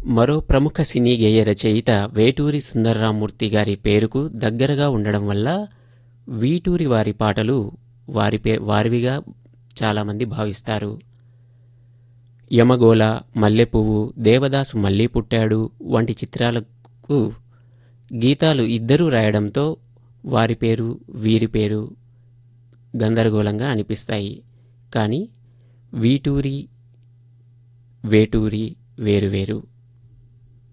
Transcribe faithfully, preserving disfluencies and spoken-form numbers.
మరో ప్రముఖ సినీ గేయ రచయిత వేటూరి సుందరరామూర్తి గారి పేరుకు దగ్గరగా ఉండడం వల్ల వీటూరి వారి పాటలు వారి పే వారివిగా చాలామంది భావిస్తారు. యమగోళ, మల్లెపువ్వు, దేవదాసు మళ్ళీ పుట్టాడు వంటి చిత్రాలకు గీతాలు ఇద్దరూ రాయడంతో వారి పేరు వీరి పేరు గందరగోళంగా అనిపిస్తాయి. కానీ వీటూరి వేటూరి వేరువేరు.